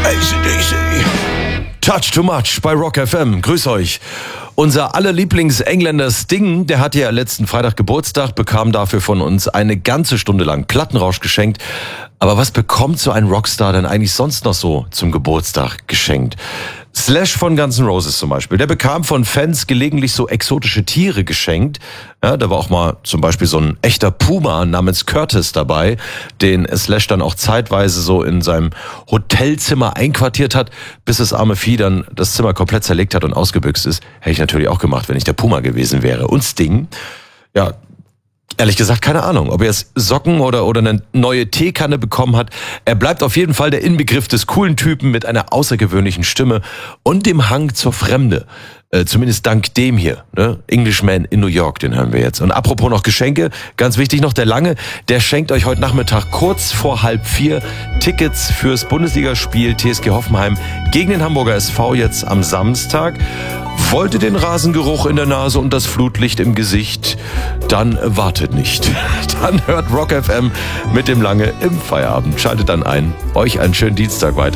AC/DC. Touch Too Much bei Rock FM. Grüß euch. Unser aller Lieblings-Engländer Sting, der hatte ja letzten Freitag Geburtstag, bekam dafür von uns eine ganze Stunde lang Plattenrausch geschenkt. Aber was bekommt so ein Rockstar denn eigentlich sonst noch so zum Geburtstag geschenkt? Slash von Guns N' Roses zum Beispiel, der bekam von Fans gelegentlich so exotische Tiere geschenkt. Ja, da war auch mal zum Beispiel so ein echter Puma namens Curtis dabei, den Slash dann auch zeitweise so in seinem Hotelzimmer einquartiert hat, bis das arme Vieh dann das Zimmer komplett zerlegt hat und ausgebüxt ist. Hätte ich natürlich auch gemacht, wenn ich der Puma gewesen wäre. Und Sting, ja, ehrlich gesagt, keine Ahnung, ob er jetzt Socken oder eine neue Teekanne bekommen hat. Er bleibt auf jeden Fall der Inbegriff des coolen Typen mit einer außergewöhnlichen Stimme und dem Hang zur Fremde. Zumindest dank dem hier, ne? Englishman in New York, den hören wir jetzt. Und apropos noch Geschenke, ganz wichtig noch, der Lange, der schenkt euch heute Nachmittag kurz vor 3:30 Tickets fürs Bundesligaspiel TSG Hoffenheim gegen den Hamburger SV jetzt am Samstag. Wollt ihr den Rasengeruch in der Nase und das Flutlicht im Gesicht? Dann wartet nicht. Dann hört Rock FM mit dem Lange im Feierabend. Schaltet dann ein. Euch einen schönen Dienstag weiter.